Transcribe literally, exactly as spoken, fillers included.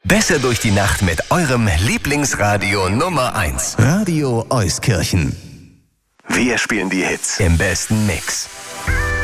Besser durch die Nacht mit eurem Lieblingsradio Nummer eins. Radio Euskirchen. Wir spielen die Hits im besten Mix.